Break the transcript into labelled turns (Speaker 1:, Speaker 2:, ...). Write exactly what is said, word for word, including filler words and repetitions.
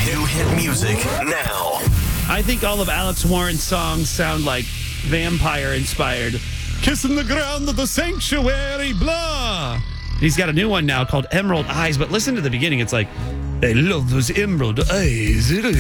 Speaker 1: New hit music now.
Speaker 2: I think all of Alex Warren's songs sound like vampire-inspired. Kissing the ground of the sanctuary, blah. He's got a new one now called Emerald Eyes, but listen to the beginning. It's like, I love those emerald eyes.